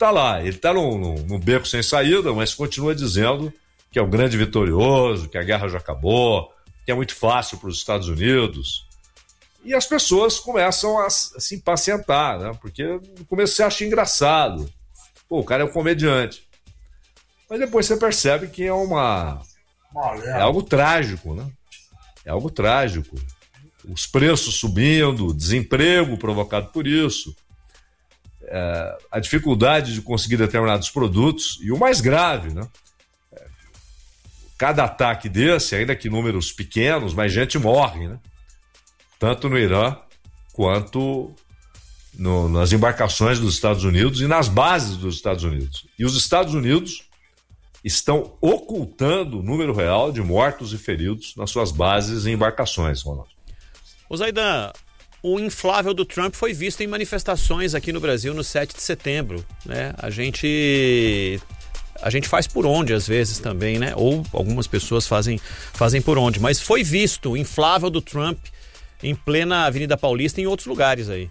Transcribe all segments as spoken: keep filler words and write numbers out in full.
está lá. Ele está num, num, num beco sem saída, mas continua dizendo que é um grande vitorioso, que a guerra já acabou, que é muito fácil para os Estados Unidos. E as pessoas começam a, a se impacientar, né? Porque no começo você acha engraçado. Pô, o cara é um comediante. Mas depois você percebe que é uma... é algo trágico, né? É algo trágico. Os preços subindo, desemprego provocado por isso, é, a dificuldade de conseguir determinados produtos e o mais grave, né? É, cada ataque desse, ainda que números pequenos, mais gente morre, né? Tanto no Irã quanto no, nas embarcações dos Estados Unidos e nas bases dos Estados Unidos. E os Estados Unidos estão ocultando o número real de mortos e feridos nas suas bases e embarcações, Ronaldo. Ô Zaidan, o inflável do Trump foi visto em manifestações aqui no Brasil no sete de setembro, né? A gente... A gente faz por onde, às vezes, também, né? Ou algumas pessoas fazem, fazem por onde. Mas foi visto o inflável do Trump em plena Avenida Paulista e em outros lugares aí.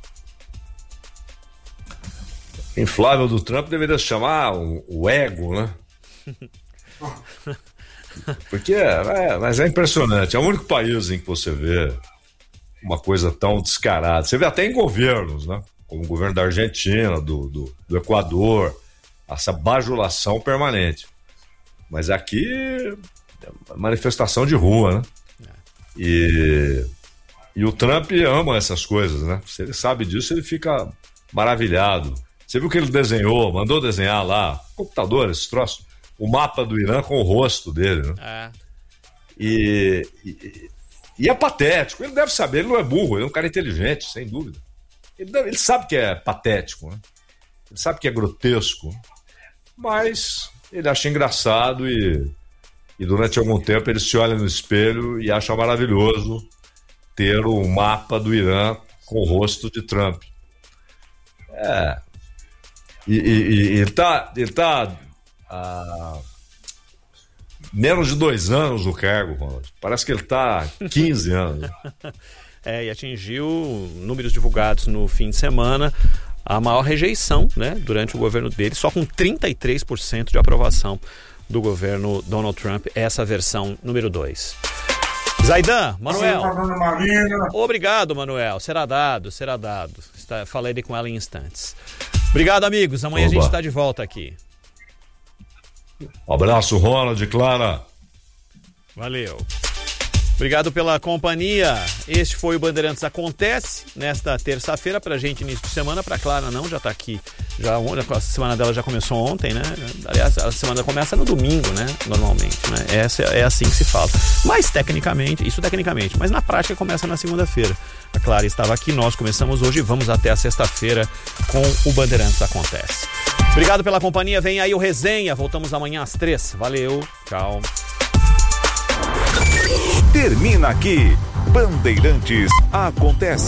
Inflável do Trump deveria se chamar o, o ego, né? Porque é, mas é impressionante. É o único país em que você vê uma coisa tão descarada. Você vê até em governos, né? Como o governo da Argentina, do, do, do Equador, essa bajulação permanente. Mas aqui é uma manifestação de rua, né? E, e o Trump ama essas coisas, né? Se ele sabe disso, ele fica maravilhado. Você viu que ele desenhou, mandou desenhar lá, computador, esse troço, o mapa do Irã com o rosto dele, né? É. E, e, e é patético. Ele deve saber, ele não é burro, ele é um cara inteligente, sem dúvida. Ele, deve, ele sabe que é patético, né? Ele sabe que é grotesco, mas ele acha engraçado e, e durante algum tempo ele se olha no espelho e acha maravilhoso ter o mapa do Irã com o rosto de Trump. É. E, e, e ele tá, ele tá há menos de dois anos no cargo, Ronaldo. Parece que ele tá há quinze anos. É, e atingiu números divulgados no fim de semana a maior rejeição, né, durante o governo dele, só com trinta e três por cento de aprovação do governo Donald Trump, essa versão número dois. Zaidan, Manuel. Obrigado, Manuel. Será dado, será dado. Está, falei com ela em instantes. Obrigado, amigos. Amanhã Oba. a gente está de volta aqui. Um abraço, Ronald, Clara. Valeu. Obrigado pela companhia. Este foi o Bandeirantes Acontece nesta terça-feira pra gente, início de semana. Pra Clara não, já tá aqui. Já, a semana dela já começou ontem, né? Aliás, a semana começa no domingo, né? Normalmente, né? Essa é assim que se fala. Mas tecnicamente, isso tecnicamente, mas na prática começa na segunda-feira. A Clara estava aqui, nós começamos hoje e vamos até a sexta-feira com o Bandeirantes Acontece. Obrigado pela companhia, vem aí o Resenha. Voltamos amanhã às três. Valeu, tchau. Termina aqui, Bandeirantes Acontece.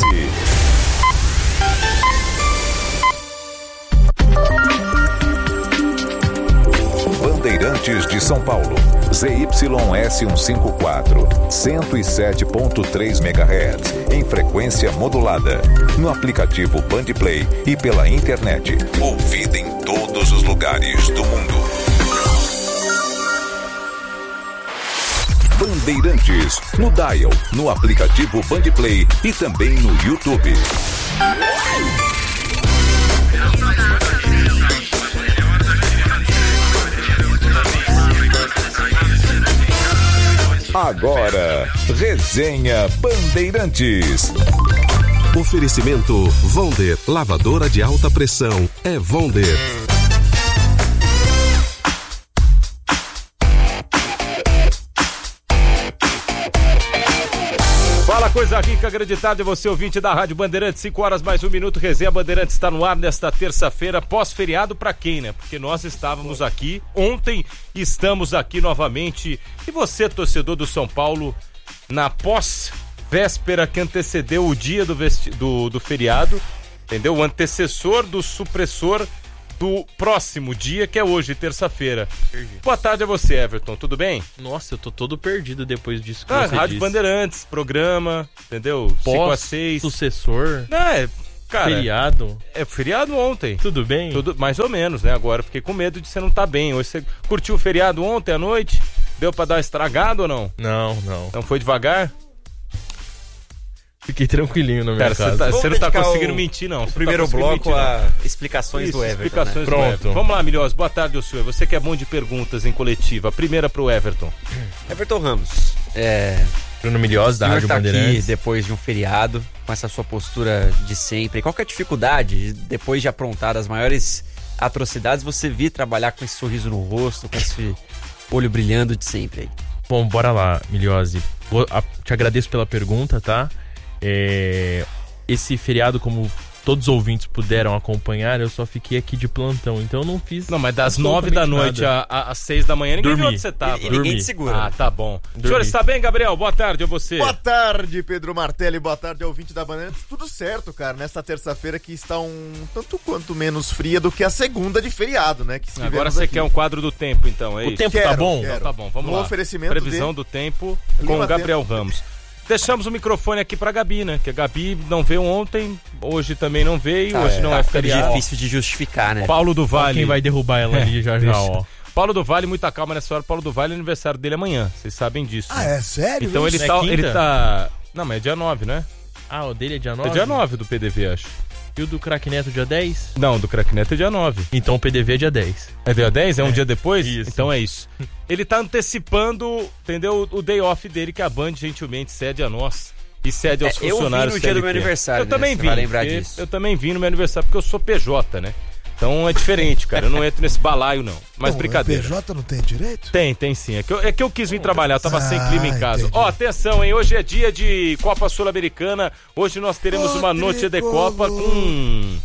Bandeirantes de São Paulo, Z Y S cento e cinquenta e quatro, cento e sete ponto três megahertz, em frequência modulada, no aplicativo Bandplay e pela internet, ouvida em todos os lugares do mundo. Bandeirantes, no Dial, no aplicativo Bandplay e também no YouTube. Agora, Resenha Bandeirantes. Oferecimento Vonder, lavadora de alta pressão, é Vonder. Fala, coisa rica, grande tarde, você ouvinte da Rádio Bandeirantes, cinco horas mais um minuto, Resenha Bandeirantes está no ar nesta terça-feira, pós-feriado pra quem, né? Porque nós estávamos aqui ontem, estamos aqui novamente, e você, torcedor do São Paulo, na pós-véspera que antecedeu o dia do, vesti- do, do feriado, entendeu? O antecessor do supressor do próximo dia, que é hoje, terça-feira. Perdi. Boa tarde a você, Everton, tudo bem? Nossa, eu tô todo perdido depois disso que ah, você Rádio disse. Bandeirantes, programa, entendeu? Pós, cinco a seis. sucessor. Não, é, Cara, Feriado? É feriado ontem. Tudo bem? Tudo, mais ou menos, né? Agora eu fiquei com medo de você não estar bem. Hoje você curtiu o feriado ontem à noite? Deu pra dar uma estragada ou não? Não, não. Não foi devagar? Fiquei tranquilinho na minha Cara, casa. você, tá, você não tá dedicar conseguindo o- mentir, não. O Você primeiro não tá conseguindo bloco mentir, não. a explicações Isso, do Everton. explicações Né? do Pronto. Everton. Vamos lá, Milhós. Boa tarde, Ossuê. Você que é bom de perguntas em coletiva. A primeira pro Everton. Everton Ramos, é, Bruno Milhós, o da senhor Rádio tá aqui Bandeirantes. depois de um feriado, com essa sua postura de sempre. Qual que é a dificuldade, depois de aprontar as maiores atrocidades, você vir trabalhar com esse sorriso no rosto, com esse olho brilhando de sempre aí? Bom, bora lá, Milhose. Vou- a- Te agradeço pela pergunta, tá? É, Esse feriado, como todos os ouvintes puderam acompanhar, eu só fiquei aqui de plantão, então eu não fiz. Não, mas das nove da absolutamente noite nada. a- a- às seis da manhã, ninguém Dormi. viu onde você tava. E, e ninguém Dormi. te segura. Ah, tá bom. Dormi. Senhor, está bem, Gabriel? Boa tarde a você. Boa tarde, Pedro Martelli. Boa tarde, ouvinte da Bandeirantes. Tudo certo, cara, nesta terça-feira que está um tanto quanto menos fria do que a segunda de feriado, né? Que Agora estivemos você aqui. quer um quadro do tempo, então, é O isso? tempo tá Quero, bom? quero. Então tá bom, vamos No lá. oferecimento Previsão de- do tempo com Clima o Gabriel tempo. Ramos. Deixamos o microfone aqui pra Gabi, né? Que a Gabi não veio ontem, hoje também não veio, hoje não tá é ficando feriado. difícil de justificar, né? Paulo do Ó, Vale. quem vai derrubar ela ali já já, Deixa. ó. Paulo do Vale, muita calma nessa hora. Paulo do Vale é aniversário dele amanhã, vocês sabem disso. Ah, né? é sério? Então ele Isso é tá, quinta? ele tá. Não, mas é dia nove, né? Ah, o dele é dia nove? É dia nove do P D V, acho. E o do Crack Neto dia dez? Não, do Crack Neto é dia nove. Então o P D V é dia dez. É dia dez? É um dia depois? Isso. Então é isso. Ele tá antecipando, entendeu? O day off dele, que a Band gentilmente cede a nós. E cede aos É, eu vim funcionários no dia do C L T. meu aniversário, Eu né? também Você vim. vai lembrar porque disso. Eu também vim no meu aniversário, porque eu sou P J, né? Então é diferente, cara. Eu não entro nesse balaio, não. Mas brincadeira. P J não tem direito? Tem, tem sim. É que eu, é que eu quis vir trabalhar, eu tava sem Ah, clima em casa. entendi. Ó, atenção, hein? Hoje é dia de Copa Sul-Americana. Hoje nós teremos Ô, uma noite de tricolor. Copa com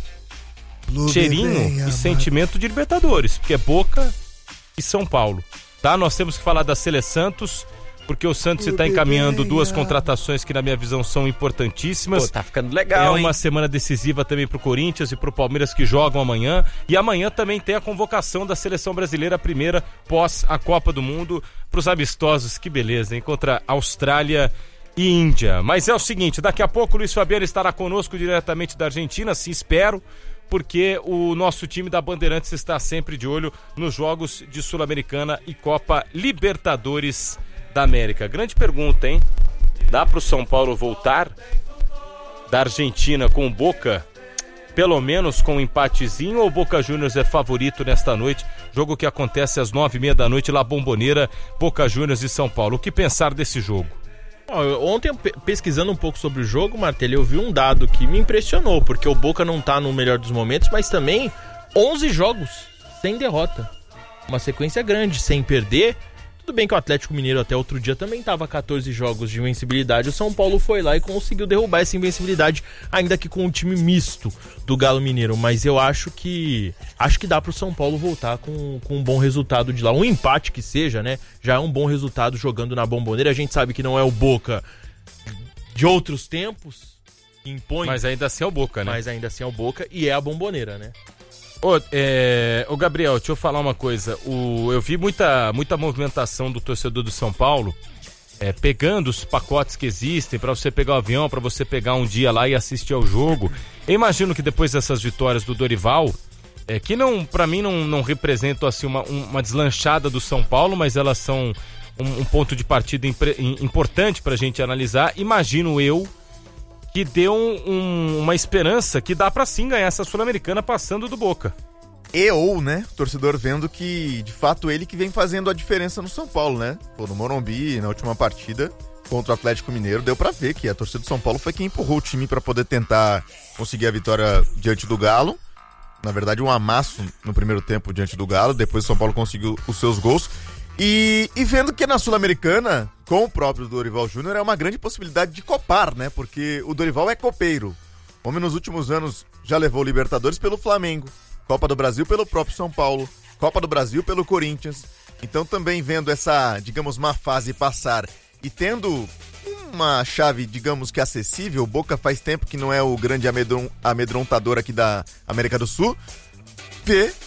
cheirinho e sentimento de Libertadores, porque é Boca e São Paulo, tá? Nós temos que falar da Sele Santos, porque o Santos está encaminhando duas contratações que na minha visão são importantíssimas. Pô, tá ficando É legal, uma hein? semana decisiva também pro Corinthians e pro Palmeiras, que jogam amanhã. E amanhã também tem a convocação da seleção brasileira, a primeira pós a Copa do Mundo, pros amistosos. Que beleza, hein? Contra Austrália e Índia. Mas é o seguinte, daqui a pouco o Luiz Fabiano estará conosco diretamente da Argentina, assim espero, porque o nosso time da Bandeirantes está sempre de olho nos jogos de Sul-Americana e Copa Libertadores da América. Grande pergunta, hein? Dá pro São Paulo voltar da Argentina com o Boca, pelo menos com um empatezinho, ou o Boca Juniors é favorito nesta noite? Jogo que acontece às nove e meia da noite, lá Bombonera, Boca Juniors e São Paulo. O que pensar desse jogo? Ó, eu- Ontem, pe- pesquisando um pouco sobre o jogo, Martelli, eu vi um dado que me impressionou, porque o Boca não tá no melhor dos momentos, mas também onze jogos sem derrota. Uma sequência grande, sem perder. Tudo bem que o Atlético Mineiro até outro dia também tava quatorze jogos de invencibilidade. O São Paulo foi lá e conseguiu derrubar essa invencibilidade, ainda que com um time misto do Galo Mineiro. Mas eu acho que acho que dá pro São Paulo voltar com, com um bom resultado de lá. Um empate que seja, né? Já é um bom resultado jogando na Bombonera. A gente sabe que não é o Boca de outros tempos, que impõe, Mas ainda assim é o Boca, né? mas ainda assim é o Boca e é a Bombonera, né? Ô, é, ô Gabriel, deixa eu falar uma coisa. O, eu vi muita, muita movimentação do torcedor do São Paulo, é, pegando os pacotes que existem pra você pegar o avião, pra você pegar um dia lá e assistir ao jogo. Eu imagino que depois dessas vitórias do Dorival, é, que não, pra mim não, não representam assim, uma, uma deslanchada do São Paulo, mas elas são um, um ponto de partida impre, importante pra gente analisar. Imagino eu que deu um, um, uma esperança que dá pra sim ganhar essa Sul-Americana passando do Boca. E ou, né, o torcedor vendo que, de fato, ele que vem fazendo a diferença no São Paulo, né? Pô, no Morumbi, na última partida contra o Atlético Mineiro, deu pra ver que a torcida do São Paulo foi quem empurrou o time pra poder tentar conseguir a vitória diante do Galo. Na verdade, um amasso no primeiro tempo diante do Galo, depois o São Paulo conseguiu os seus gols. E, e vendo que na Sul-Americana, com o próprio Dorival Júnior, é uma grande possibilidade de copar, né? Porque o Dorival é copeiro. O homem nos últimos anos já levou Libertadores pelo Flamengo, Copa do Brasil pelo próprio São Paulo, Copa do Brasil pelo Corinthians. Então também vendo essa, digamos, má fase passar e tendo uma chave, digamos que acessível, o Boca faz tempo que não é o grande amedron, amedrontador aqui da América do Sul, vê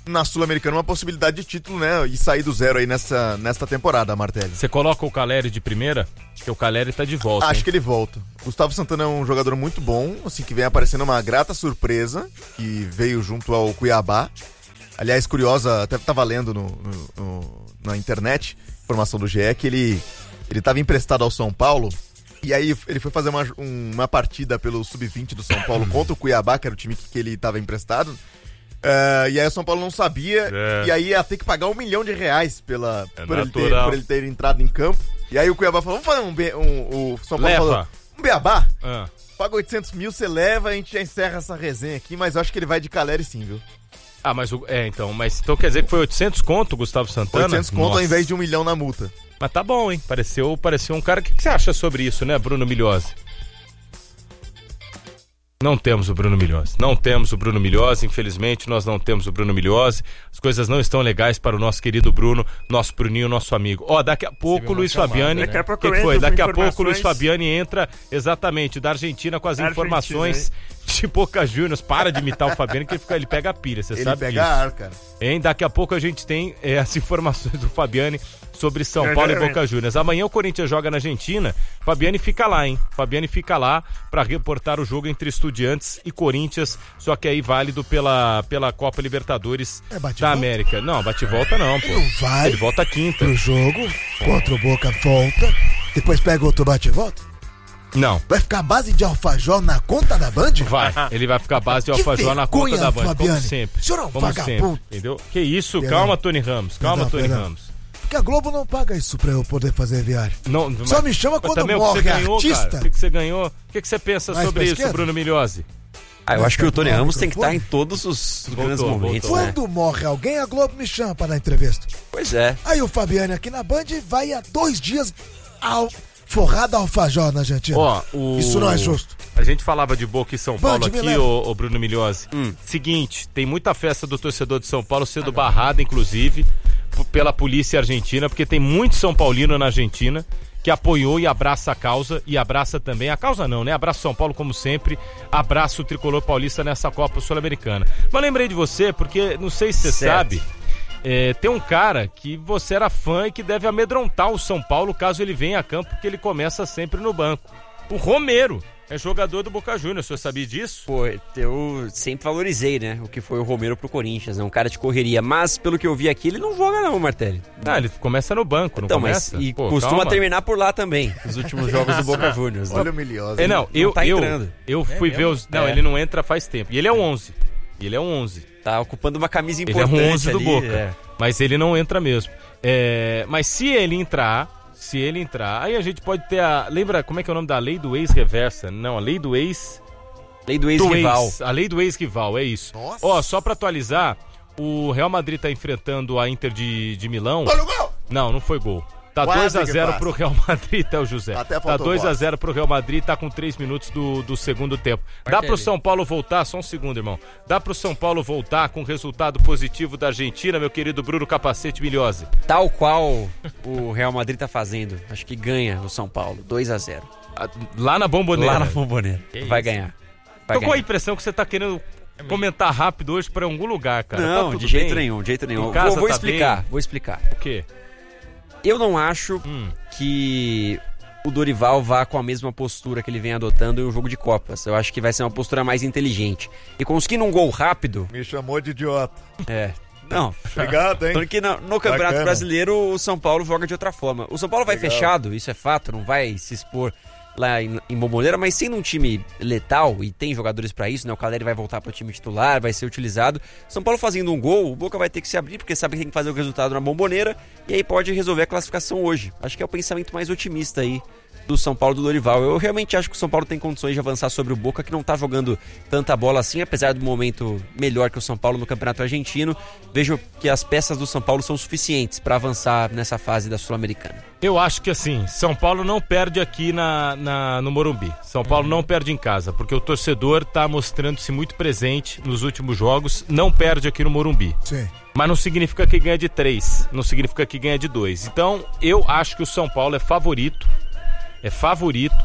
na Sul-Americana uma possibilidade de título, né? E sair do zero aí nessa, nesta temporada, Martelli. Você coloca o Caleri de primeira? Porque o Caleri tá de volta. Acho hein? que ele volta. Gustavo Santana é um jogador muito bom, assim, que vem aparecendo uma grata surpresa, que veio junto ao Cuiabá. Aliás, curiosa, até tava lendo no, no, no, na internet, informação do G E, que ele, ele tava emprestado ao São Paulo, e aí ele foi fazer uma, uma partida pelo sub vinte do São Paulo contra o Cuiabá, que era o time que, que ele tava emprestado. Uh, e aí o São Paulo não sabia, É. e aí ia ter que pagar um milhão de reais pela, É por, ele ter, natural. por ele ter entrado em campo. E aí o Cuiabá falou, vamos fazer um... be- um o São Paulo Leva. falou, um beabá? Ah. Paga oitocentos mil, você leva, a gente já encerra essa resenha aqui, mas eu acho que ele vai de Caleri sim, viu? Ah, mas o. É, então, mas então quer dizer que foi oitocentos conto, Gustavo Santana? oitocentos conto Nossa. ao invés de um milhão na multa. Mas tá bom, hein? Pareceu, pareceu um cara. O que, que você acha sobre isso, né, Bruno Milhose? Não temos o Bruno Milhose. Não temos o Bruno Milhose, infelizmente nós não temos o Bruno Milhose. As coisas não estão legais para o nosso querido Bruno, nosso Bruninho, nosso amigo. Ó, daqui a pouco o Luiz chamada, Fabiani. né? O Daqui a que, que foi? Daqui a pouco o Luiz Fabiani entra exatamente da Argentina com as Argentina, informações de Boca Juniors. Para de imitar o Fabiani que ele, fica, ele pega a pilha, você Ele sabe pega disso. ar, cara. Hein? Daqui a pouco a gente tem é, as informações do Fabiani sobre São Paulo e Boca Juniors. Amanhã o Corinthians joga na Argentina. Fabiani fica lá, hein? Fabiani fica lá para reportar o jogo entre Estudiantes e Corinthians, só que aí válido pela, pela Copa Libertadores É, bate da volta? América. Não, bate volta não, pô. Não vai Ele volta quinta. pro jogo, contra o Boca, volta, depois pega outro bate e volta. Não. Vai ficar a base de alfajor na conta da Band? Vai, ele vai ficar base de Que alfajor na conta vergonha, da Band, como Fabiane. sempre. O senhor é um como vagabundo. sempre, entendeu? Que isso, Perdão. calma, Tony Ramos, calma, Perdão, Tony perdão. Ramos. Porque a Globo não paga isso pra eu poder fazer viagem. Não, Só mas- me chama mas quando também o que morre você ganhou, artista. cara. O que, que você ganhou? O que, que você pensa Mais sobre pra isso, esquerda? Bruno Milhose? Ah, eu acho que o Tony Volta, Ramos tem que estar microfone. em todos os Voltou, grandes momentos, voltou. né? Quando morre alguém, a Globo me chama pra dar entrevista. Pois é. Aí o Fabiane aqui na Band vai há dois dias ao... forrado alfajor na Argentina. Ó, o... Isso não é justo. A gente falava de Boca e São Band, Paulo me aqui, leva. ô, ô Bruno Milhose. Seguinte, tem muita festa do torcedor de São Paulo sendo barrada, inclusive, p- pela polícia argentina, porque tem muito São Paulino na Argentina que apoiou e abraça a causa, e abraça também, a causa não, né? Abraça São Paulo como sempre, abraça o tricolor paulista nessa Copa Sul-Americana. Mas lembrei de você, porque não sei se você Certo. sabe, é, tem um cara que você era fã e que deve amedrontar o São Paulo caso ele venha a campo, porque ele começa sempre no banco. O Romero é jogador do Boca Juniors, o senhor sabia disso? Pô, eu sempre valorizei, né? O que foi o Romero pro Corinthians, né? Um cara de correria. Mas, pelo que eu vi aqui, ele não joga não, Martelli. Ah, ele começa no banco, não Então, mas começa? e Pô, costuma calma. terminar por lá também, os últimos jogos do Boca Juniors. né? Olha o Milhose. É, não, eu, tá eu, entrando. eu fui ver os... Não, É. ele não entra faz tempo. E ele é o onze. Ele é o onze. Tá ocupando uma camisa Ele é importante um onze do ali, Boca. é. Mas ele não entra mesmo. É, mas se ele entrar... Se ele entrar, aí a gente pode ter a... Lembra como é que é o nome da lei do ex-reversa? Não, a lei do ex... Lei do do ex-rival. ex, a lei do ex-rival, é isso. Nossa. Ó, só pra atualizar, o Real Madrid tá enfrentando a Inter de, de Milão. Olha o gol! Não, não foi gol. Tá Quase dois a que zero passa. pro Real Madrid, tá o José. Até Tá faltou dois a bola. zero pro Real Madrid, tá com três minutos do, do segundo tempo. Dá pro São Paulo voltar, só um segundo, irmão. Dá pro São Paulo voltar com resultado positivo da Argentina, meu querido Bruno Capacete Milhose. Tal qual o Real Madrid tá fazendo. Acho que ganha o São Paulo, dois a zero. Ah, Lá na Bomboneira. Lá na Bomboneira. Vai ganhar. Vai Tô com a ganhar. impressão que você tá querendo comentar rápido hoje pra algum lugar, cara. Tá Não, tudo de jeito bem? nenhum, de jeito nenhum. Em casa Vou, vou tá explicar, bem? vou explicar. O quê? Eu não acho Hum. que o Dorival vá com a mesma postura que ele vem adotando em um jogo de Copas. Eu acho que vai ser uma postura mais inteligente. E conseguindo um gol rápido, Me chamou de idiota. é... Não, Obrigado, hein? porque no, no Campeonato Bacana. Brasileiro o São Paulo joga de outra forma. O São Paulo vai Legal. fechado, isso é fato, não vai se expor lá em, em Bomboneira, mas sendo um time letal, e tem jogadores pra isso, né? O Caleri vai voltar pro time titular, vai ser utilizado. São Paulo fazendo um gol, o Boca vai ter que se abrir, porque sabe que tem que fazer o resultado na Bomboneira, e aí pode resolver a classificação hoje. Acho que é o pensamento mais otimista aí do São Paulo do Dorival. Eu realmente acho que o São Paulo tem condições de avançar sobre o Boca, que não tá jogando tanta bola assim, apesar do momento melhor que o São Paulo no Campeonato Argentino. Vejo que as peças do São Paulo são suficientes para avançar nessa fase da Sul-Americana. Eu acho que assim, São Paulo não perde aqui na, na- no Morumbi. São Paulo não perde em casa, porque o torcedor tá mostrando-se muito presente nos últimos jogos, não perde aqui no Morumbi. Sim. Mas não significa que ganha de três, não significa que ganha de dois. Então, eu acho que o São Paulo é favorito, é favorito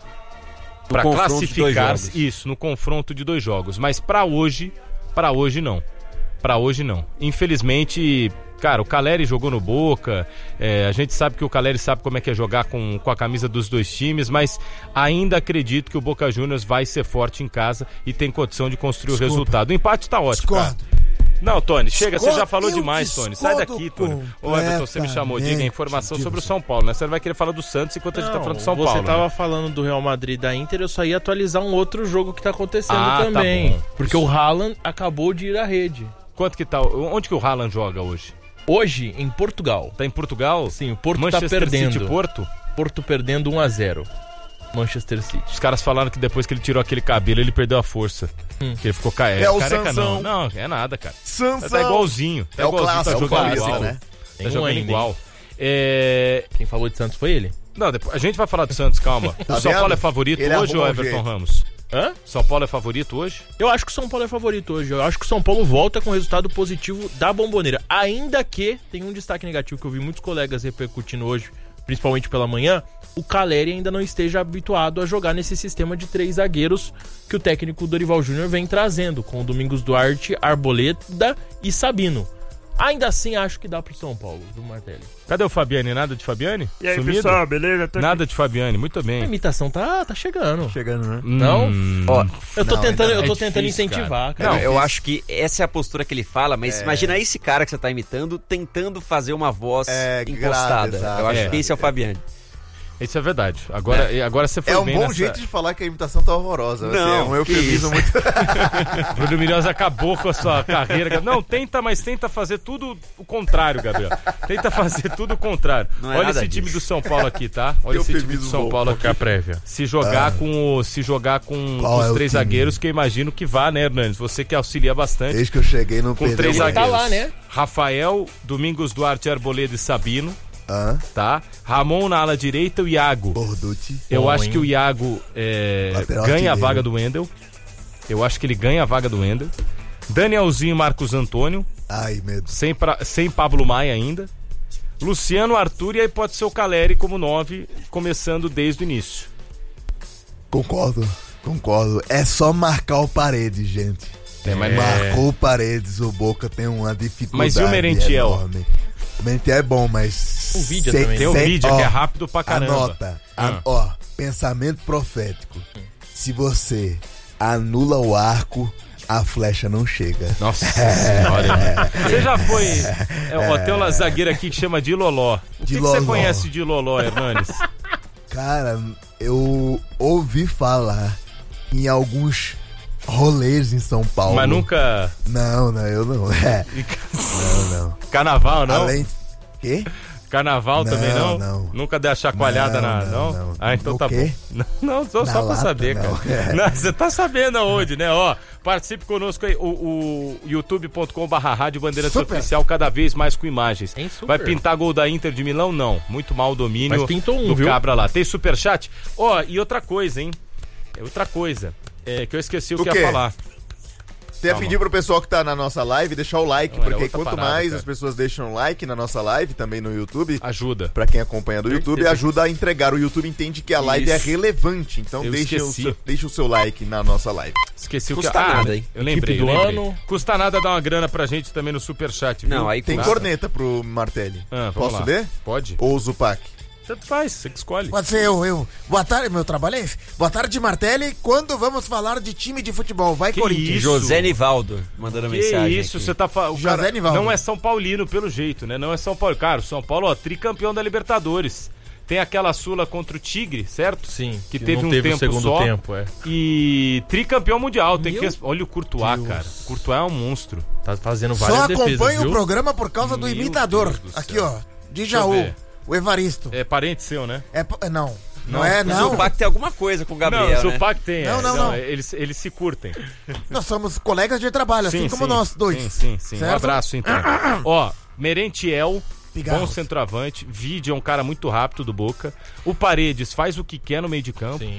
para confronto de dois classificar jogos. isso no confronto de dois jogos. Mas para hoje, para hoje não. pra hoje não. Infelizmente, cara, o Caleri jogou no Boca, é, a gente sabe que o Caleri sabe como é que é jogar com, com a camisa dos dois times, mas ainda acredito que o Boca Juniors vai ser forte em casa e tem condição de construir Desculpa. o resultado. O empate tá ótimo, Discordo. cara. Não, Tony, chega, você já falou eu demais, Tony. Sai daqui, Tony. Ô, Everton, você me chamou, diga a informação sobre o São Paulo, né? Você não vai querer falar do Santos enquanto não, a gente tá falando do São você Paulo. Você tava né? falando do Real Madrid e da Inter, eu só ia atualizar um outro jogo que tá acontecendo ah, também. Tá bom. Porque o Haaland acabou de ir à rede. Quanto que tá? Onde que o Haaland joga hoje? Hoje, em Portugal. Tá em Portugal? Sim, o Porto Manchester tá perdendo. City, Porto? Porto perdendo um a zero. Manchester City. Os caras falaram que depois que ele tirou aquele cabelo, ele perdeu a força. Hum. Que ele ficou careca. É o careca Sansão. Não, não, é nada, cara. Sansão. Tá igualzinho. Tá é igualzinho, o clássico, tá jogando é o clássico, igual. né? Tá jogando ainda, igual. É... Quem falou de Santos foi ele. Não, depois, a gente vai falar do Santos, calma. O Tá São vendo? Paulo é favorito Ele hoje ou arruma um Everton jeito. Ramos? Hã? São Paulo é favorito hoje? Eu acho que o São Paulo é favorito hoje. Eu acho que o São Paulo volta com resultado positivo da Bomboneira. Ainda que tem um destaque negativo que eu vi muitos colegas repercutindo hoje, principalmente pela manhã, o Caleri ainda não esteja habituado a jogar nesse sistema de três zagueiros que o técnico Dorival Júnior vem trazendo, com o Domingos Duarte, Arboleda e Sabino. Ainda assim, acho que dá pro São Paulo, viu, Martelli? Cadê o Fabiani? Nada de Fabiani? E aí, Sumido? pessoal, beleza? Tô Nada de Fabiani, muito A bem. imitação tá, tá chegando. Chegando, né? Não? Hum, Ó, Eu tô Não, tentando, ainda eu tô é tentando difícil, incentivar, Não, cara. eu acho que essa é a postura que ele fala, mas imagina esse cara que você tá imitando tentando fazer uma voz É, impostada. grave, exato. eu acho É. que esse é o Fabiani. Isso é verdade. Agora, e agora você foi É um bem bom nessa... jeito de falar que a imitação tá horrorosa. Não, assim, é um eufemismo muito. Bruno Milhosa acabou com a sua carreira. Não, tenta, mas tenta fazer tudo o contrário, Gabriel. Tenta fazer tudo o contrário. Não é Olha nada esse time disso. do São Paulo aqui, tá? Olha Que esse time do eufemismo São bom. Paulo aqui. Qual que é a prévia? Se jogar com o, se jogar com Qual os é o três time? zagueiros, que eu imagino que vá, né, Hernandes? Você que auxilia bastante. Desde que eu cheguei no Com P D. três Ele tá zagueiros. lá, né? Rafael, Domingos Duarte, Arboleda e Sabino, Hã? tá? Ramon na ala direita, o Iago. Borducci. Eu Bom, acho hein? que o Iago é, Lateral ganha a artilheiro. vaga do Wendel. Eu acho que ele ganha a vaga do Wendel. Danielzinho e Marcos Antônio, Ai, medo. sem, pra, sem Pablo Maia ainda. Luciano, Arthur e aí pode ser o Caleri como nove, começando desde o início. Concordo, concordo. É só marcar o Paredes, gente. É, mas- Marcou o Paredes, o Boca tem uma dificuldade Mas e o Merentiel? enorme. O Merentiel é bom, mas... O Vidia sem- também. Tem o sem- vídeo ó, que é rápido pra caramba. Anota. Ah. A- ó, pensamento profético. Se você anula o arco, a flecha não chega. Nossa senhora. irmão. Você já foi. É, ó, tem uma zagueira aqui que chama de Loló. O que, que você Diloló. conhece de Loló, Hernanes? Cara, eu ouvi falar em alguns rolês em São Paulo. Mas nunca. Não, não, eu não. É. Não, não. Carnaval, não? Além. Quê? Carnaval Não, também não? não. Nunca deu a chacoalhada Não, na. não, Não? não. Ah, então No tá quê? bom. Não, não só, Na só pra lata, saber, não. cara. É. Não, você tá sabendo aonde, né? Ó, participe conosco aí, o, o youtube ponto com barra rádio Bandeirantes Super. Oficial, cada vez mais com imagens. Tem super. Vai pintar gol da Inter de Milão? Não. Muito mal o domínio Mas pintou um, do viu? Cabra lá. Tem superchat? Ó, e outra coisa, hein? É outra coisa. É, que eu esqueci o, O que quê? ia falar. Até Calma. pedir pro pessoal que tá na nossa live deixar o like, Não, era porque outra quanto parada, mais cara. as pessoas deixam like na nossa live, também no YouTube, Ajuda. pra quem acompanha do YouTube, ajuda a entregar. O YouTube entende que a live é Isso. relevante, então Eu deixe o, esqueci. seu, deixe o seu like na nossa live. Esqueci o Custa que... Ah, nada, hein? Eu lembrei, Equipe eu do lembrei. ano. Custa nada dar uma grana pra gente também no superchat, viu? Não, aí Tem custa. corneta pro Martelli. Ah, vamos Posso lá. ler? Pode. Ou o Zupac? Tanto faz, você que escolhe. Pode ser eu, eu. Boa tarde, meu trabalho é esse. Boa tarde, Martelli. Quando vamos falar de time de futebol? Vai, Que Corinthians. isso? José Nivaldo mandando Que mensagem. isso, aqui. você tá falando. José Nivaldo. Não é São Paulino, pelo jeito, né? Não é São Paulo. Cara, o São Paulo, ó, tricampeão da Libertadores. Tem aquela Sula contra o Tigre, certo? Sim. Que teve não um teve tempo o segundo só. tempo, é. E tricampeão mundial. Tem Meu que... Olha o Courtois, Deus. cara. Courtois é um monstro. Tá fazendo várias Só defesas, acompanho viu? o programa por causa do Meu imitador. Deus do Aqui, céu. ó. De Deixa eu Jaú. ver. O Evaristo. É parente seu, né? É, p- não. Não, Não, é, mas não. O Pac tem alguma coisa com o Gabriel, não, o né? Zupac tem. Não, é. não, não. Eles, eles se curtem. Nós somos colegas de trabalho, assim Sim, como sim. nós dois. Sim, sim, sim. Um Certo? abraço, então. Ó, Merentiel, Pigarros. bom centroavante. Vide é um cara muito rápido do Boca. O Paredes faz o que quer no meio de campo. Sim.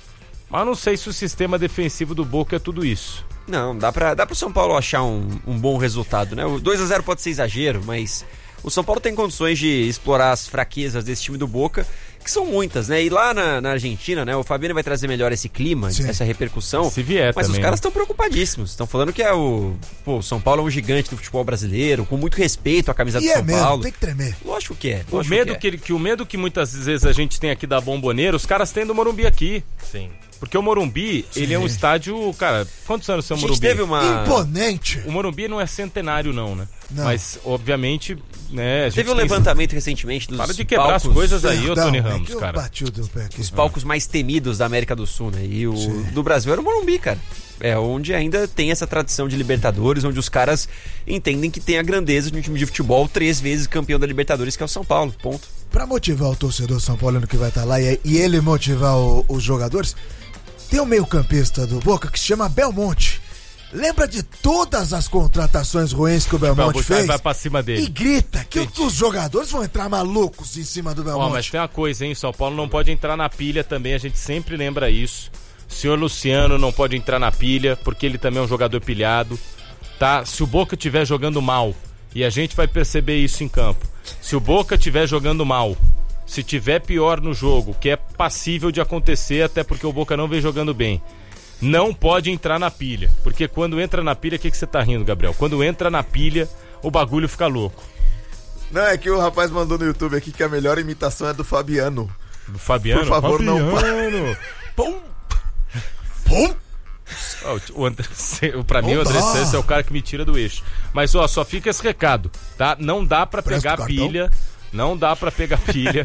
Mas não sei se o sistema defensivo do Boca é tudo isso. Não, dá pra, dá pro São Paulo achar um, um bom resultado, né? O dois a zero pode ser exagero, mas o São Paulo tem condições de explorar as fraquezas desse time do Boca que são muitas, né? E lá na, na Argentina, né? O Fabiano vai trazer melhor esse clima, Sim. essa repercussão. Se vier mas também, os caras né? estão preocupadíssimos. Estão falando que é o... Pô, o São Paulo é um gigante do futebol brasileiro, com muito respeito à camisa E do é São mesmo, Paulo. tem que tremer. Lógico que é. O lógico medo que, é. que, ele- que o medo que muitas vezes a gente tem aqui da Bomboneira, os caras têm do Morumbi aqui. Sim. Porque o Morumbi, ele é um estádio, cara, quantos anos tem A o gente Morumbi? teve uma... Imponente. O Morumbi não é centenário não, né? Não. Mas, obviamente, né, a gente Teve um tem- levantamento recentemente dos Para de quebrar as palcos, coisas aí, ô Perdão, Tony é Ramos, que eu cara. bati o pé aqui. os palcos mais temidos da América do Sul, né? E o Sim. do Brasil era o Morumbi, cara. É onde ainda tem essa tradição de Libertadores, onde os caras entendem que tem a grandeza de um time de futebol três vezes campeão da Libertadores, que é o São Paulo, ponto. Pra motivar o torcedor São Paulino que vai estar lá e, e ele motivar o- os jogadores, tem um meio-campista do Boca que se chama Belmonte. Lembra de todas as contratações ruins que o Belmonte Vai, fez? vai pra cima dele. E grita que o- os jogadores vão entrar malucos em cima do Ó, Belmonte. mas tem uma coisa, hein? São Paulo não pode entrar na pilha também, a gente sempre lembra isso. O senhor Luciano não pode entrar na pilha, porque ele também é um jogador pilhado, tá? Se o Boca estiver jogando mal, e a gente vai perceber isso em campo, se o Boca estiver jogando mal, se tiver pior no jogo, que é passível de acontecer, até porque o Boca não vem jogando bem, não pode entrar na pilha. Porque quando entra na pilha, o que, que você tá rindo, Gabriel? Quando entra na pilha, o bagulho fica louco. Não, é que o rapaz mandou no YouTube aqui que a melhor imitação é do Fabiano. Do Fabiano? Por favor, não Fabiano. Pum. Pum! Ó, o André, pra mim, o André Oba! Santos é o cara que me tira do eixo. Mas, ó, só fica esse recado, tá? Não dá pra Presta pegar o cartão? pilha. Não dá pra pegar pilha.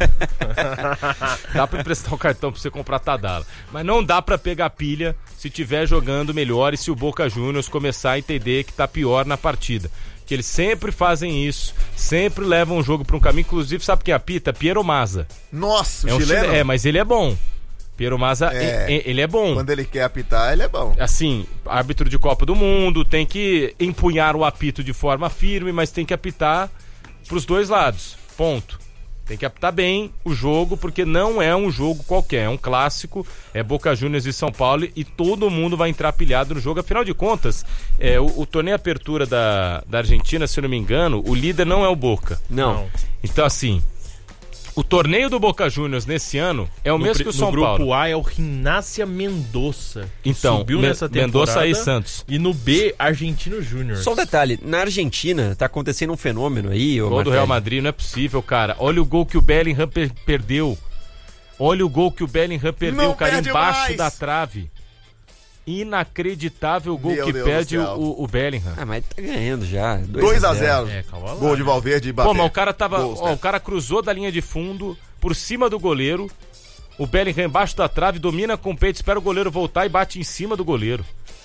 Dá pra emprestar o cartão pra você comprar Tadala. Mas não dá pra pegar pilha se tiver jogando melhor e se o Boca Juniors começar a entender que tá pior na partida. Que eles sempre fazem isso, sempre levam o jogo pra um caminho. Inclusive, sabe quem apita? Piero Mazza. Nossa, o É um chileno? chile- É, mas ele é bom. Piero Mazza, É. é- é- ele é bom. Quando ele quer apitar, ele é bom. Assim, árbitro de Copa do Mundo, tem que empunhar o apito de forma firme, mas tem que apitar pros dois lados. Ponto. Tem que apitar bem o jogo, porque não é um jogo qualquer, é um clássico, é Boca Juniors e São Paulo, e todo mundo vai entrar pilhado no jogo. Afinal de contas, é, o, o torneio Apertura da, da Argentina, se eu não me engano, o líder não é o Boca. Não. Então, assim, o torneio do Boca Juniors nesse ano é o No mesmo pri- que o São no grupo Paulo. A é o Rinácia Mendoza. que Então, subiu Men- nessa temporada. Mendoza e Santos. E no B, Argentino Júnior. Só um detalhe, na Argentina tá acontecendo um fenômeno aí, ô Gol do Martelli. Real Madrid, não é possível, cara. Olha o gol que o Bellingham per- perdeu. Olha o gol que o Bellingham perdeu, Não cara, perde embaixo mais. da trave. Inacreditável o gol Meu que Deus perde do céu. o, o Bellingham. Ah, mas tá ganhando já. dois a zero. É, calma lá. Gol de Valverde e bater. Pô, mas o cara tava. Gols, ó, né? o cara cruzou da linha de fundo, por cima do goleiro. O Bellingham embaixo da trave, domina com o peito, espera o goleiro voltar e bate em cima do goleiro.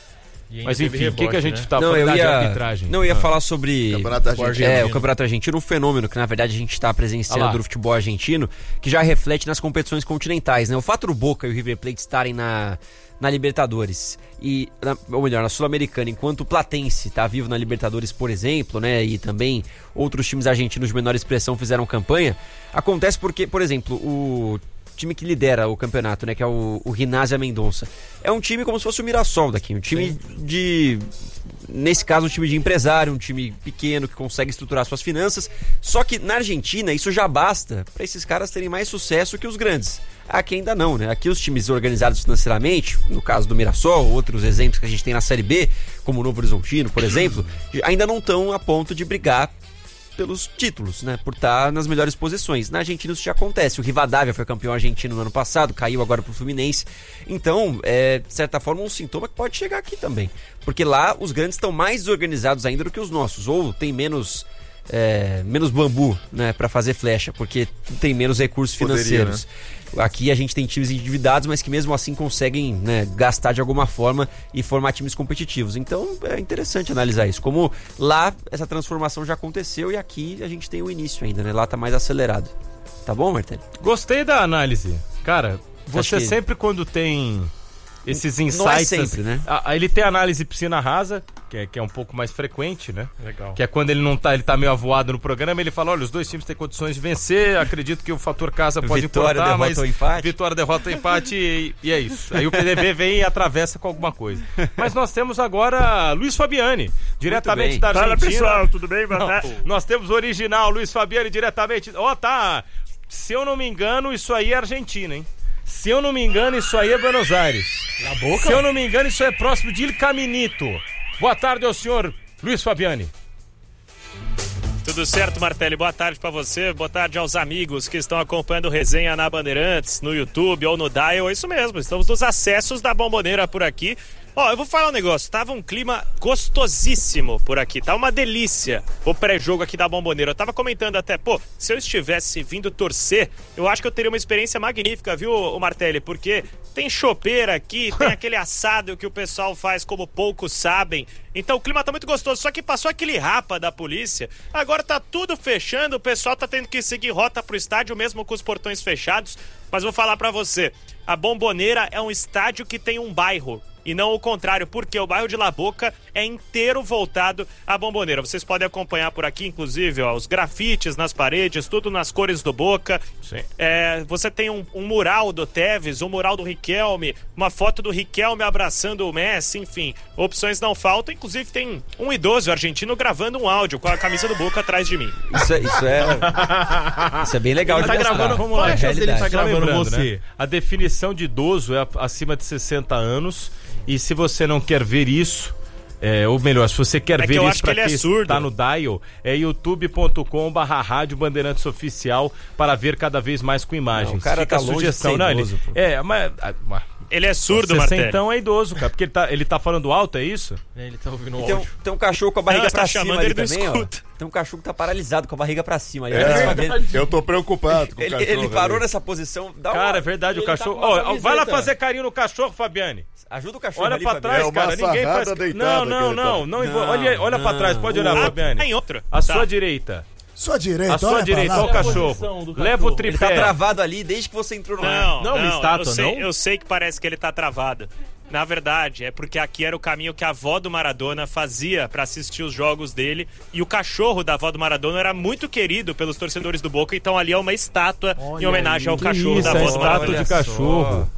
E ainda Mas teve enfim, o que, que a rebote, gente né? tá Não, falando eu da de ia, arbitragem? não, eu ia Ah. falar sobre Campeonato Argentino. é, o Campeonato Argentino, um fenômeno que na verdade a gente está Ah presenciando lá. do futebol argentino, que já reflete nas competições continentais, né? O fato do Boca e o River Plate estarem na, na Libertadores, e, na, ou melhor, na Sul-Americana, enquanto o Platense está vivo na Libertadores, por exemplo, né? E também outros times argentinos de menor expressão fizeram campanha, acontece porque, por exemplo, o time que lidera o campeonato, né, que é o, o Rinásia Mendonça, é um time como se fosse o Mirassol daqui, um time de, nesse caso, um time de empresário, um time pequeno que consegue estruturar suas finanças, só que na Argentina isso já basta para esses caras terem mais sucesso que os grandes. Aqui ainda não, né? Aqui os times organizados financeiramente, no caso do Mirassol, outros exemplos que a gente tem na Série B, como o Novo Horizontino, por exemplo, ainda não estão a ponto de brigar pelos títulos, né? Por estar nas melhores posições. Na Argentina isso já acontece. O Rivadavia foi campeão argentino no ano passado, caiu agora pro Fluminense. Então, é, de certa forma, um sintoma que pode chegar aqui também. Porque lá os grandes estão mais desorganizados ainda do que os nossos. Ou tem menos, é, menos bambu, né? Pra fazer flecha, porque tem menos recursos Poderia, financeiros. Aqui a gente tem times endividados, mas que mesmo assim conseguem, né, gastar de alguma forma e formar times competitivos. Então é interessante analisar isso. Como lá essa transformação já aconteceu e aqui a gente tem o início ainda, né? Lá tá mais acelerado. Tá bom, Martelli? Gostei da análise. Cara, você Acho que- sempre quando tem esses Não é insights... sempre, né? a- a- ele tem análise piscina rasa, que é, que é um pouco mais frequente, né? Legal. Que é quando ele não tá, ele tá meio avoado no programa, ele fala, olha, os dois times têm condições de vencer, acredito que o fator casa pode Vitória, importar, derrota mas ou empate. vitória, derrota ou empate e, e é isso. Aí o P D V vem e atravessa com alguma coisa. Mas nós temos agora Luiz Fabiani, diretamente bem. da Argentina. Fala pessoal, tudo bem? Boa Não, tarde. nós temos o original Luiz Fabiani diretamente. Ó, tá. se eu não me engano, isso aí é Argentina, hein? Se eu não me engano, isso aí é Buenos Aires. Na boca? Se eu não me engano, isso é próximo de Il Caminito. Boa tarde ao senhor Luiz Fabiani. Tudo certo, Martelli? Boa tarde pra você, boa tarde aos amigos que estão acompanhando o Resenha na Bandeirantes, no YouTube ou no Dial. É isso mesmo, estamos nos acessos da Bomboneira por aqui. Ó, eu vou falar um negócio, tava um clima gostosíssimo por aqui, tá uma delícia o pré-jogo aqui da Bomboneira. Eu tava comentando até, pô, se eu estivesse vindo torcer, eu acho que eu teria uma experiência magnífica, viu, o Martelli? Porque tem chopeira aqui, tem aquele assado que o pessoal faz como poucos sabem. Então o clima tá muito gostoso, só que passou aquele rapa da polícia, agora tá tudo fechando, o pessoal tá tendo que seguir rota pro estádio mesmo com os portões fechados. Mas vou falar pra você, a Bomboneira é um estádio que tem um bairro. E não o contrário, porque o bairro de La Boca é inteiro voltado à Bomboneira. Vocês podem acompanhar por aqui, inclusive, ó, os grafites nas paredes, tudo nas cores do Boca. Sim. É, você tem um, um mural do Tevez, um mural do Riquelme, uma foto do Riquelme abraçando o Messi, enfim. Opções não faltam, inclusive tem um idoso argentino gravando um áudio com a camisa do Boca atrás de mim. Isso é, isso é, isso é bem legal Ele de tá mostrar. gravando, vamos lá, Qual é a chance dele tá gravando lembrando, você? né? A definição de idoso é acima de sessenta anos. E se você não quer ver isso, é, ou melhor, se você quer É ver que eu isso acho para que ele quem é surdo. está no Dial, é youtube ponto com barra rádio Bandeirantes Oficial para ver cada vez mais com imagens. Não, o cara Fica tá a longe de sugestão, ser não, ele, idoso, pô. é, mas, mas Ele é surdo, Martelli. então é idoso, cara, porque ele tá, ele tá falando alto, é isso? Ele tá ouvindo o Tem um, áudio. tem um cachorro com a barriga Não, pra tá cima chamando, ali ele não também, ó. escuta. Tem um cachorro que tá paralisado com a barriga pra cima. Ali. É, eu tô preocupado com o Ele, cachorro. ele parou ali. nessa posição. Dá Cara, uma... é verdade, o ele tá cachorro... com uma Ó, camiseta. vai lá fazer carinho no cachorro, Fabiane. Ajuda o cachorro Olha ali, pra Fabiano. trás, É uma cara, ninguém faz... sarrada deitada Não, não, que ele não, tá. não, envo- Não, olha, olha pra não. trás, pode olhar, Ah, Fabiane. tem outro. A Tá. sua direita. Sua direita, A sua olha direita, pra olha lá. o cachorro. posição do Leva o cachorro. Ele tá tripé. travado ali desde que você entrou no ar. Não, Não, uma estátua, eu sei, não? Eu sei que parece que ele tá travado. Na verdade, é porque aqui era o caminho que a avó do Maradona fazia pra assistir os jogos dele. E o cachorro da avó do Maradona era muito querido pelos torcedores do Boca. Então ali é uma estátua em homenagem ao Que cachorro isso, da é avó do estátua Maradona. de Olha cachorro.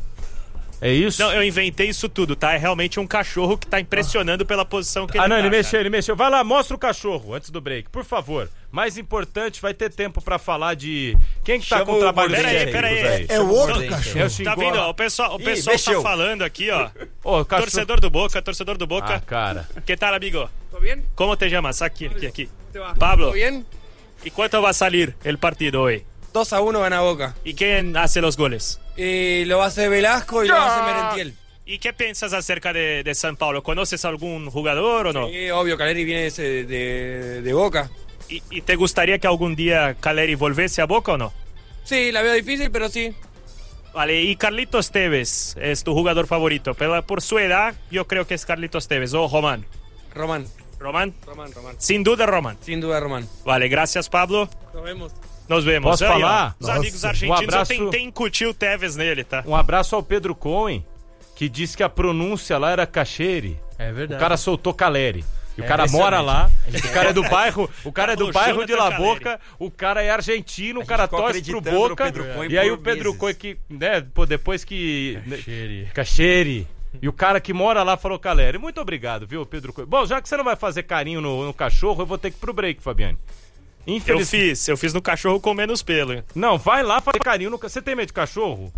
É isso? Não, eu inventei isso tudo, tá? É realmente um cachorro que tá impressionando pela posição que ele Ah, não, tá, ele cara. mexeu, ele mexeu. Vai lá, mostra o cachorro antes do break, por favor. Mais importante, vai ter tempo pra falar de quem que tá Chama com o o trabalho Pera aí, técnico pera aí. aí. É o outro Chama o cachorro. Eu Tá xingou- vendo? ó, O pessoal, o Ih, pessoal tá mexeu. falando aqui, ó. Ô, cachorro- Torcedor do Boca, torcedor do Ah, Boca. cara. ¿Qué tal, amigo? ¿Todo bien? ¿Cómo te llamas? Aquí, aquí, aquí. ¿Te va? Pablo. ¿Todo bien? ¿Y cuánto va a salir el partido hoy? dos a uno gana Boca. ¿Y quién hace los goles? Y lo hace Velasco y lo hace Merentiel. ¿Y qué piensas acerca de, de San Paulo? ¿Conoces algún jugador o no? Sí, obvio, Caleri viene de, de, de Boca. ¿Y, y te gustaría que algún día Caleri volviese a Boca o no? Sí, la veo difícil, pero sí. Vale, y Carlitos Tevez es tu jugador favorito, pero por su edad yo creo que es Carlitos Tevez o Román. Román. ¿Román? Román, Román. Sin duda Román. Sin duda, Román. Vale, gracias Pablo. Nos vemos. Nos vemos. Posso Aí, ó, falar? Os Nossa. amigos Um argentinos, abraço. eu tentei incutir o Tevez nele, tá? Um abraço ao Pedro Cohen, que disse que a pronúncia lá era Cacheri. É O verdade. cara soltou Caleri. E o É cara impressionante. mora lá, o cara é do bairro, o cara é do Falou bairro de Jonathan La Caleri. Boca, o cara é argentino, o gente cara ficou torce pro acreditando no Boca. Pedro Cohen E aí por por o Pedro meses. Cohen que, né, pô, depois que Cacheri. Cacheri. E o cara que mora lá falou Caleri. Muito obrigado, viu, Pedro Cohen. Bom, já que você não vai fazer carinho no, no cachorro, eu vou ter que ir pro break, Fabiane. Eu Infeliz... fiz, eu fiz no cachorro com menos pelo. Não, vai lá fazer carinho no... Você tem medo de cachorro?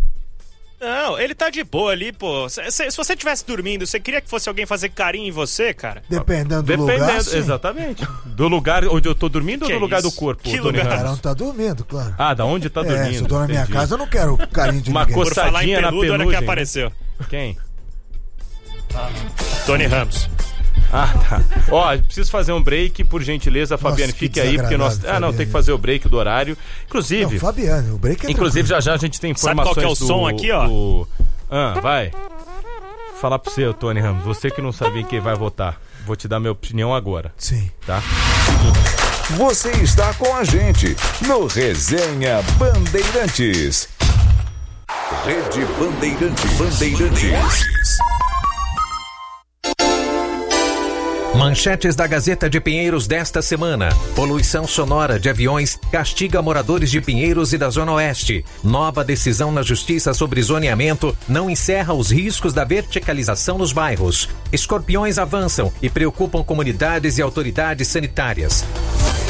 Não, ele tá de boa ali, pô. Se, se- se você tivesse dormindo, você queria que fosse alguém fazer carinho em você, cara? Dependendo do Dependendo, lugar, sim. exatamente. Do lugar onde eu tô dormindo Que ou do lugar isso? do corpo? Que Tony lugar? O cara Ramos? não tá dormindo, claro. Ah, da onde tá é, dormindo? se eu tô na minha entendi. casa, eu não quero carinho de Uma ninguém. coisa- Por falar em Coçadinha na peludo, olha que penugem, né? apareceu. Quem? Tony Ramos. Ah, tá. Ó, preciso fazer um break, por gentileza, Fabiane, que fique aí, porque nós... desagradável, Ah, não, tem Fabiane. que fazer o break do horário. Inclusive... Não, Fabiano, o break é Inclusive, tranquilo. já já a gente tem Sabe informações qual que é o do, som aqui, ó? do- Ah, vai. Falar pro você, Tony Ramos, você que não sabia quem vai votar. Vou te dar minha opinião agora, Sim. tá? Você está com a gente no Resenha Bandeirantes. Rede Bandeirante Bandeirantes. Manchetes da Gazeta de Pinheiros desta semana. Poluição sonora de aviões castiga moradores de Pinheiros e da Zona Oeste. Nova decisão na Justiça sobre zoneamento não encerra os riscos da verticalização nos bairros. Escorpiões avançam e preocupam comunidades e autoridades sanitárias.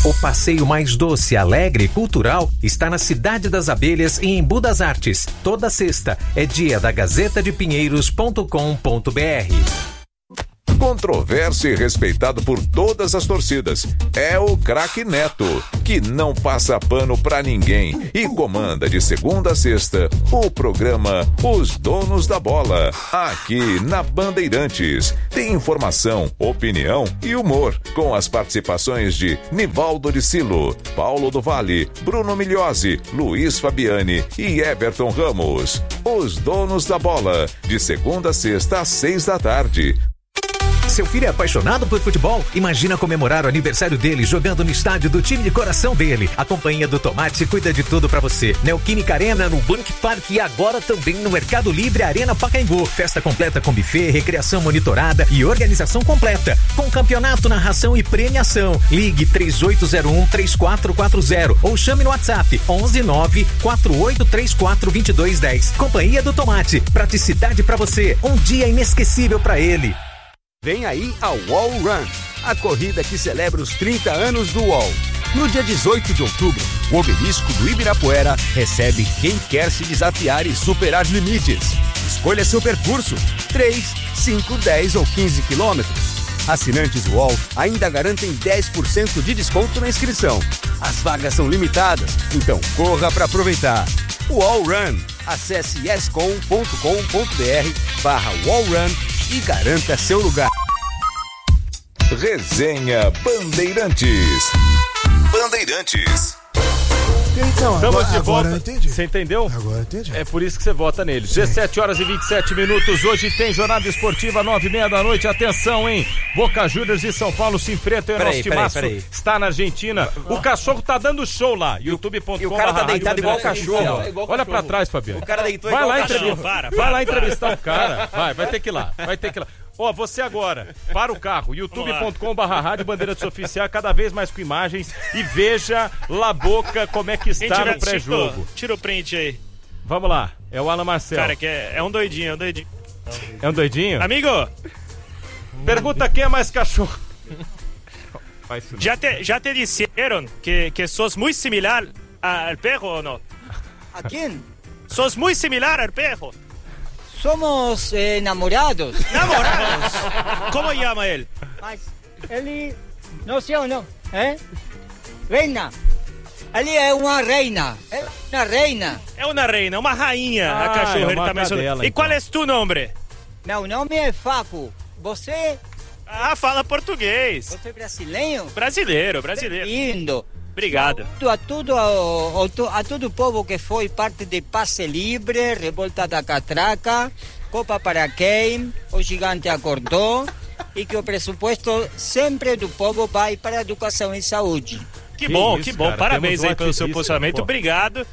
O passeio mais doce, alegre e cultural está na Cidade das Abelhas e em Budas Artes. Toda sexta é dia da gazeta de pinheiros ponto com ponto b r. Controverso e respeitado por todas as torcidas. É o craque Neto, que não passa pano pra ninguém e comanda de segunda a sexta o programa Os Donos da Bola, aqui na Bandeirantes. Tem informação, opinião e humor, com as participações de Nivaldo de Silo, Paulo do Vale, Bruno Migliosi, Luiz Fabiani e Everton Ramos. Os Donos da Bola, de segunda a sexta às seis da tarde. Seu filho é apaixonado por futebol? Imagina comemorar o aniversário dele jogando no estádio do time de coração dele. A Companhia do Tomate cuida de tudo pra você. Neoquímica Arena no Bank Park e agora também no Mercado Livre Arena Pacaembu. Festa completa com buffet, recreação monitorada e organização completa. Com campeonato, narração e premiação. Ligue três oito zero um, três quatro quatro zero ou chame no WhatsApp onze nove quatro oito três quatro dois dois um zero. Companhia do Tomate. Praticidade pra você. Um dia inesquecível pra ele. Vem aí a Wall Run, a corrida que celebra os trinta anos do U O L. No dia dezoito de outubro, o Obelisco do Ibirapuera recebe quem quer se desafiar e superar limites. Escolha seu percurso, três, cinco, dez ou quinze quilômetros. Assinantes U O L ainda garantem dez por cento de desconto na inscrição. As vagas são limitadas, então corra para aproveitar. Wall Run. Acesse escom ponto com ponto b r barra Wall Run e garanta seu lugar. Resenha Bandeirantes. Bandeirantes. Então, Estamos agora, de agora eu volta. entendi. Você entendeu? Agora eu entendi. É por isso que você vota nele. dezessete horas e vinte e sete minutos. Hoje tem jornada esportiva, nove e meia da noite. Atenção, hein? Boca Juniors e São Paulo se enfrentam. E o nosso timaço está na Argentina. O cachorro tá dando show lá. youtube ponto com. E o cara tá deitado igual o cachorro. Olha pra trás, Fabiano. O cara deitou vai igual lá o cachorro. entrevistar. Para, Vai para, lá para. entrevistar o cara. Vai, vai ter que ir lá. Vai ter que ir lá. Ó, você agora, para o carro, youtube ponto com barra Rádio Bandeirantes Oficial, cada vez mais com imagens, e veja La Boca como é que está no pré-jogo. Tira o print aí. Vamos lá, é o Alan Marcel. Cara, que é, é um doidinho, é um doidinho. É um doidinho? Amigo, Pergunta quem é mais cachorro. já te, já te disseram que, que sos muito similar al perro ou não? ¿A quién? Sos muy similar al perro. Somos eh, enamorados. Namorados. ¿Cómo llama él? Mas ele, não sei ou não, é? Reina. Ele é uma reina. É uma reina. É uma reina, uma rainha, Ah, a cachorra. é ele uma tá mencionando. cadela, E então. qual é tu nome? Meu nome é Faco. Você, Ah, fala português. você é brasileiro? Brasileiro, brasileiro. Lindo. Obrigado. A tudo, a, a todo o povo que foi parte de Passe Livre, Revolta da Catraca, Copa para quem, o gigante acordou, e que o pressuposto sempre do povo vai para a educação e saúde. Que, Que bom, isso, que bom. cara. Parabéns Temos um aí pelo seu ativista, posicionamento. pô. Obrigado.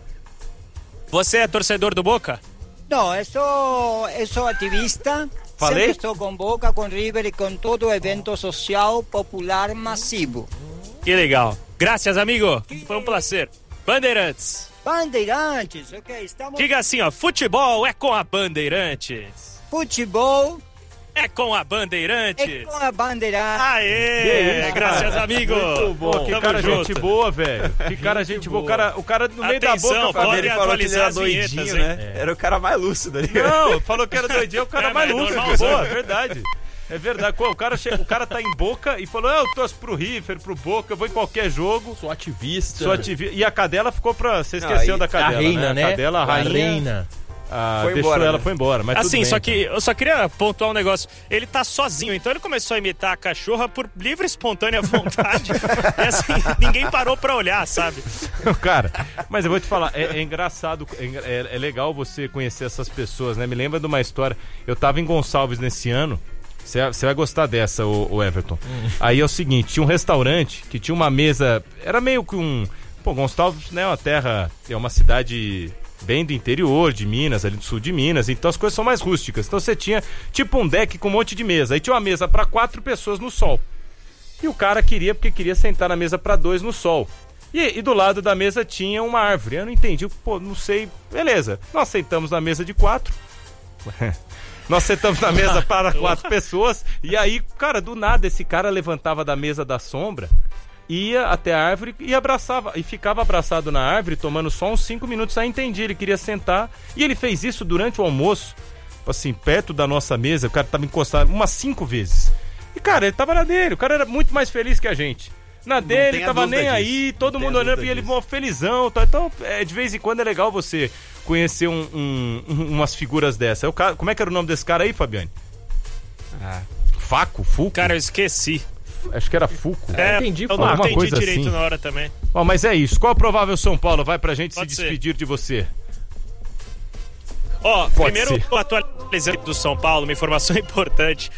Você é torcedor do Boca? Não, eu sou, eu sou ativista. Falei? Sempre estou com Boca, com River e com todo evento social, popular, massivo. Que legal. Graças, amigo. Foi um prazer. Bandeirantes. Bandeirantes, ok, estamos... Diga assim, ó. Futebol é com a Bandeirantes. Futebol É com a é Bandeirantes. com a Bandeirantes. Aê! isso, Graças, cara. amigo. Muito bom. Pô, que Tamo cara junto. gente boa, velho. Que cara gente boa. O cara, o cara no meio Atenção, da boca... pode Fabiano, ele falou que ele atualizar era as doidinho, vinhetas, né? hein? Era o cara mais lúcido ali. Não, falou que era doidinho, é o cara É, mais mas é lúcido. normal, Pô, né? é verdade. É verdade. Pô, o, cara che... o cara tá em Boca e falou, eu torço pro River, pro Boca, eu vou em qualquer jogo. Sou ativista. Sou ativista. E a cadela ficou pra... Você Não, esqueceu e da cadela, a reina, né? né? A cadela, a A rainha. reina. Ah, Foi deixou embora, ela, né? foi embora. Mas tudo Assim, bem, só cara. que eu só queria pontuar um negócio. Ele tá sozinho, então ele começou a imitar a cachorra por livre e espontânea vontade. E assim, ninguém parou pra olhar, sabe? Cara, mas eu vou te falar, é, é engraçado, é, é- é legal você conhecer essas pessoas, né? Me lembra de uma história. Eu tava em Gonçalves nesse ano. Você você vai gostar dessa, o, o Everton. Aí é o seguinte, tinha um restaurante que tinha uma mesa. Era meio que um. Pô, Gonçalves, né? É uma terra. É uma cidade bem do interior de Minas, ali do sul de Minas. Então as coisas são mais rústicas. Então você tinha tipo um deck com um monte de mesa. Aí tinha uma mesa pra quatro pessoas no sol. E o cara queria, porque queria sentar na mesa pra dois no sol. E, e do lado da mesa tinha uma árvore. Eu não entendi, pô, não sei. Beleza, nós sentamos na mesa de quatro. Nós sentamos na mesa para quatro pessoas. E aí, cara, do nada esse cara levantava da mesa da sombra ia até a árvore e abraçava, e ficava abraçado na árvore, tomando só uns cinco minutos. Aí entendi, ele queria sentar, e ele fez isso durante o almoço, assim, perto da nossa mesa. O cara tava encostado umas cinco vezes. E, cara, ele tava na dele, o cara era muito mais feliz que a gente. Na dele, tava nem disso. aí, todo não mundo olhando pra ele, bom, felizão. Tá? Então, é, de vez em quando é legal você conhecer um, um, um, umas figuras dessa. O cara, como é que era o nome desse cara aí, Fabiane? Ah. Faco? Fuco? Cara, eu esqueci. Acho que era Fuco. É, eu entendi, eu não entendi coisa direito assim. na hora também. Bom, mas é isso. Qual é o provável São Paulo? Vai pra gente Pode se ser. despedir de você. Ó, Pode primeiro ser. atualizando do São Paulo, uma informação importante.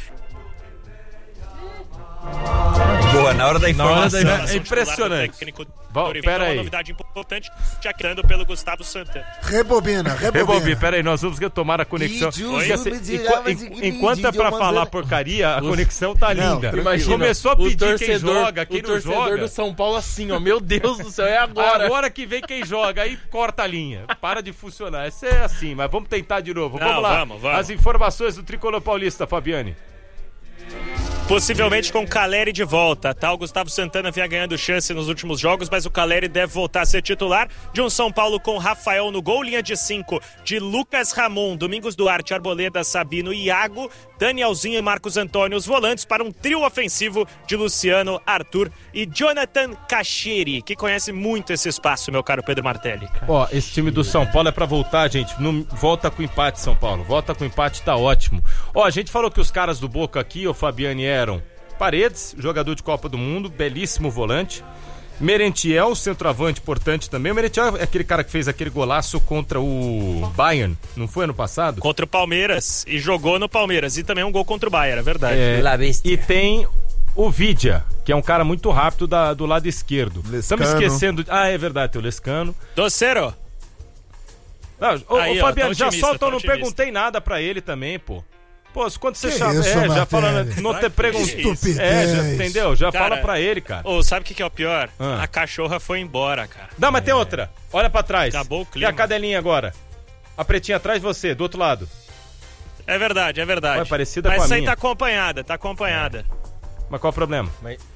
Boa, na hora da informação. Na hora da... É impressionante. Bom, pera aí. Uma novidade importante, chequeando pelo Gustavo Santana. Rebobina, rebobina. Rebobina, pera aí, nós vamos retomar a conexão. Porque, assim, enqu- enqu- enquanto é pra falar porcaria, a conexão tá linda. Imagina, começou a o pedir torcedor, quem joga, quem o não joga. torcedor do São Paulo assim, ó, meu Deus do céu, é agora. Agora que vem quem joga, aí corta a linha. Para de funcionar. Isso é assim, mas vamos tentar de novo. Não, vamos lá. vamos, vamos. As informações do Tricolor Paulista, Fabiane. Possivelmente com o Caleri de volta, tá? O Gustavo Santana vinha ganhando chance nos últimos jogos, mas o Caleri deve voltar a ser titular. De um São Paulo com Rafael no gol, linha de cinco de Lucas Ramon, Domingos Duarte, Arboleda, Sabino e Iago, Danielzinho e Marcos Antônio, os volantes, para um trio ofensivo de Luciano, Arthur e Jonathan Cacheri, que conhece muito esse espaço, meu caro Pedro Martelli. Ó, esse time do São Paulo é pra voltar, gente. Não, volta com empate, São Paulo. Volta com empate, tá ótimo. Ó, a gente falou que os caras do Boca aqui, ô Fabiane, eram Paredes, jogador de Copa do Mundo, belíssimo volante. Merentiel, centroavante importante também. O Merentiel é aquele cara que fez aquele golaço contra o Bayern, não foi ano passado? Contra o Palmeiras, e jogou no Palmeiras. E também um gol contra o Bayern, é verdade. É, e tem o Vidia, que é um cara muito rápido da, do lado esquerdo. Estamos esquecendo... Ah, é verdade, tem o Lescano. Docero. Não, ô, Aí, ô, ó, Fabiano, tá já otimista, solta, eu tá não otimista. perguntei nada pra ele também, pô. Pô, quando você Que chama... isso, É, já Martelli? falando... Não te perguntei... É, já, entendeu? Já Cara, fala pra ele, cara. Ô, sabe o que, que é o pior? Ah. A cachorra foi embora, cara. Não, mas tem outra. Olha pra trás. Acabou o E clima. a cadelinha agora? A pretinha atrás de você, do outro lado. É verdade, é verdade. Ué, parecida Mas com a essa aí minha. tá acompanhada, tá acompanhada. Mas qual o problema?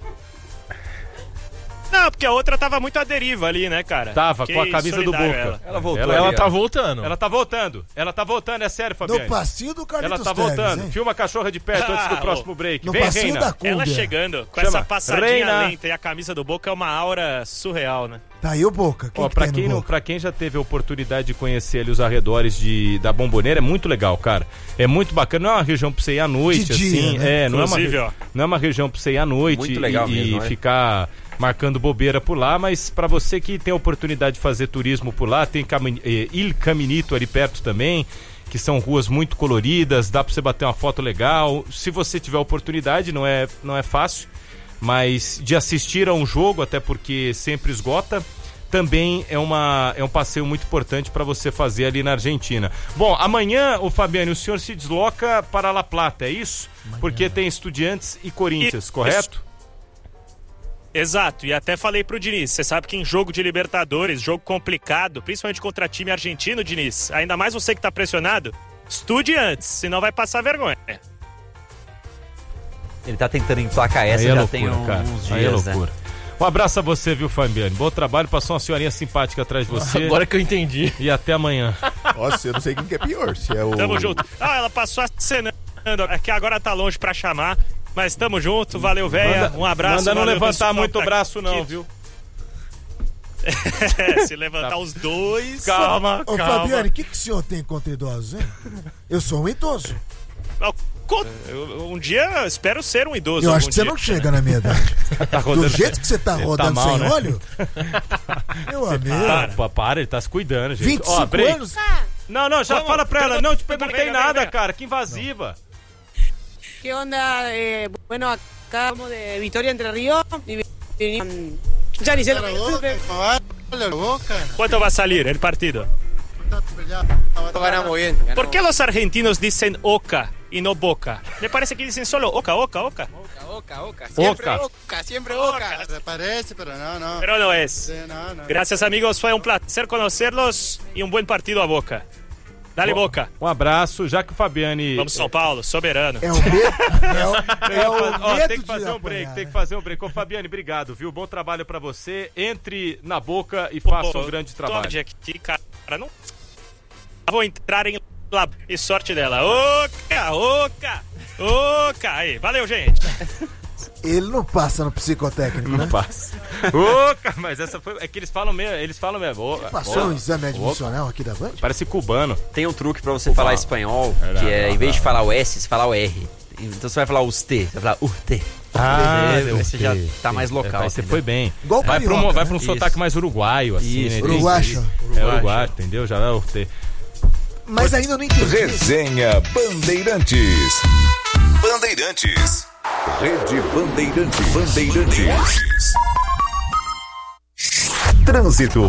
Não, porque a outra tava muito à deriva ali, né, cara? Tava, Fiquei com a camisa do solidário Boca. Ela, Ela voltou. Ela, Ela ali, tá ó. voltando. Ela tá voltando. Ela tá voltando, é sério, Fabiano. No passinho do Carlitos Ela tá Teves, voltando. hein? Filma a cachorra de perto antes do Ah, próximo break. No Vem, passinho Reina. da Cúmbia. ela chegando com Chama essa passadinha Reina. lenta e a camisa do Boca é uma aura surreal, né? Tá aí o Boca. Quem Ó, que pra, tem quem no não, Boca? pra quem já teve a oportunidade de conhecer ali os arredores de, da Bomboneira, é muito legal, cara. É muito bacana. Não é uma região pra você ir à noite, De dia, assim. né? É, não é, uma, Inclusive, ó. não é uma região pra você ir à noite Muito e, legal e mesmo, é. ficar marcando bobeira por lá, mas pra você que tem a oportunidade de fazer turismo por lá, tem Cami- eh, Il Caminito ali perto também, que são ruas muito coloridas, dá pra você bater uma foto legal. Se você tiver oportunidade, não é, não é fácil, mas de assistir a um jogo, até porque sempre esgota, também é, uma, é um passeio muito importante para você fazer ali na Argentina. Bom, amanhã, o Fabiano, o senhor se desloca para La Plata, é isso? Amanhã. Porque tem Estudiantes e Corinthians, Isso. correto? Exato, e até falei pro Diniz, você sabe que em jogo de Libertadores, jogo complicado, principalmente contra time argentino, Diniz, ainda mais você que tá pressionado, estude antes, senão vai passar vergonha. Ele tá tentando emplacar essa Aí é já loucura, tem um, cara. uns dias, Aí é né? loucura. Um abraço a você, viu, Fabiano? Bom trabalho, passou uma senhorinha simpática atrás de você. Agora que eu entendi. E até amanhã. Nossa, eu não sei quem que é pior, se é o... Tamo junto. Ah, ela passou acenando, é que agora tá longe pra chamar, mas tamo junto, valeu, véia, Manda- um abraço. Manda não valeu, levantar pessoal, muito o tá braço, não, aqui. viu? É, se levantar os dois... Calma, Ô, calma. Fabiane, o que, que o senhor tem contra idosos, hein? Eu sou um idoso. Co- eu- Um dia eu espero ser um idoso. Eu algum acho que você dia. não chega na minha idade. Tá Do rodando- jeito que você tá Ele rodando mal, sem né? óleo, meu amigo. Para, pá, para, ele tá se cuidando, gente. vinte e Ó, cinco break. anos. Não, não, já Vamos, fala pra ela. perdão, Não te perdão, perguntei venga, nada, venga. cara. Que invasiva. ¿Qué onda? Eh, bueno, acá estamos de Victoria Entre Ríos. y vin- Ya ni sé lo que ¿Cuánto va a salir el partido? Ganamos bien. ¿Por qué los argentinos dicen Oca y no Boca? Me parece que dicen solo Oca, Oca, Oca. Oca, Oca. Siempre Oca. Oca, siempre Oca. Se parece, pero no, no. Pero no es. Sí, no, no. Gracias amigos, fue un placer conocerlos y un buen partido a Boca. Dá-lhe boca. Um abraço, já que o Fabiani... Vamos São Paulo, soberano. É o medo, é o, é o Ó, medo tem que fazer de um break, apanhar, tem que né? fazer um break. Ô, Fabiane, obrigado, viu? Bom trabalho pra você. Entre na boca e faça um grande trabalho. Todd aqui, cara, não... Vou entrar em lá e sorte dela. Oca, oca, oca. Aí, valeu, gente. Ele não passa no psicotécnico, Não né? passa. Oca, mas essa foi... É que eles falam mesmo, eles falam mesmo. Oca, Passou oca, um exame oca. admissional aqui da Band? Parece cubano. Tem um truque pra você falar espanhol, que é, em vez de falar o S, você fala o R. Então você vai falar os T, você vai falar urte. Ah, Entendeu? Você já tá mais local. Aí você entendeu? foi bem. Igual o vai pra um, carioca, vai pra um né? sotaque Isso. mais uruguaio, assim, Isso. né? Uruguacho. É uruguaio, entendeu? Já é urte. Mas ainda não entendi. Resenha Bandeirantes. Bandeirantes. Rede Bandeirantes. Bandeirantes. Trânsito.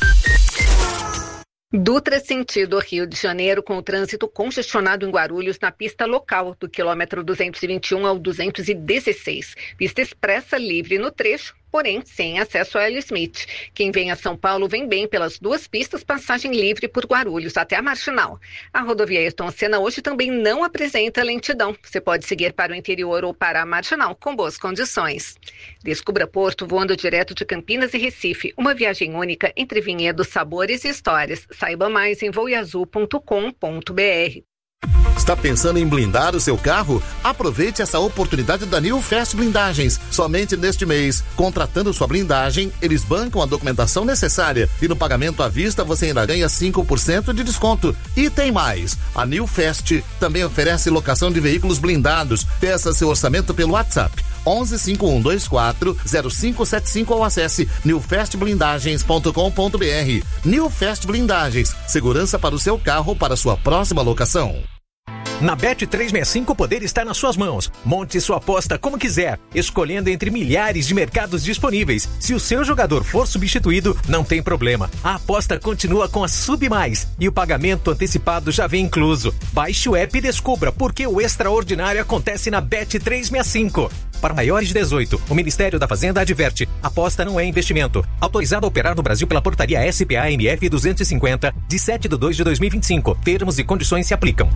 Dutra sentido Rio de Janeiro, com o trânsito congestionado em Guarulhos na pista local do quilômetro duzentos e vinte e um ao duzentos e dezesseis. Pista expressa livre no trecho, porém sem acesso a L. Smith. Quem vem a São Paulo vem bem pelas duas pistas, passagem livre por Guarulhos até a Marginal. A rodovia Ayrton Senna hoje também não apresenta lentidão. Você pode seguir para o interior ou para a Marginal com boas condições. Descubra Porto voando direto de Campinas e Recife. Uma viagem única entre vinhedos, sabores e histórias. Saiba mais em voeazul ponto com ponto br. Está pensando em blindar o seu carro? Aproveite essa oportunidade da New Fast Blindagens. Somente neste mês, contratando sua blindagem, eles bancam a documentação necessária e no pagamento à vista você ainda ganha cinco por cento de desconto. E tem mais, a New Fast também oferece locação de veículos blindados. Peça seu orçamento pelo WhatsApp onze cinco um dois quatro zero cinco sete cinco ou acesse new fast blindagens ponto com ponto br. New Fast Blindagens, segurança para o seu carro para sua próxima locação. Na Bet trezentos e sessenta e cinco o poder está nas suas mãos. Monte sua aposta como quiser, escolhendo entre milhares de mercados disponíveis. Se o seu jogador for substituído, não tem problema. A aposta continua com a Sub Mais e o pagamento antecipado já vem incluso. Baixe o app e descubra porque o extraordinário acontece na Bet trezentos e sessenta e cinco. Para maiores de dezoito, o Ministério da Fazenda adverte: aposta não é investimento. Autorizado a operar no Brasil pela portaria S P A M F duzentos e cinquenta, de sete de dois de dois mil e vinte e cinco. Termos e condições se aplicam.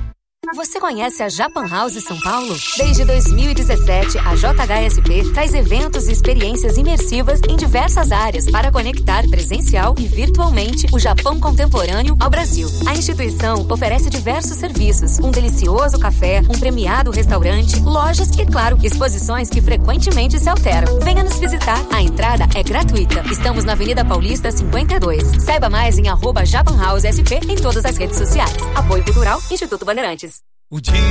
Você conhece a Japan House São Paulo? Desde dois mil e dezessete, a J H S P traz eventos e experiências imersivas em diversas áreas para conectar presencial e virtualmente o Japão contemporâneo ao Brasil. A instituição oferece diversos serviços, um delicioso café, um premiado restaurante, lojas e, claro, exposições que frequentemente se alteram. Venha nos visitar. A entrada é gratuita. Estamos na Avenida Paulista cinquenta e dois. Saiba mais em arroba Japan House S P em todas as redes sociais. Apoio Cultural, Instituto Bandeirantes. O dia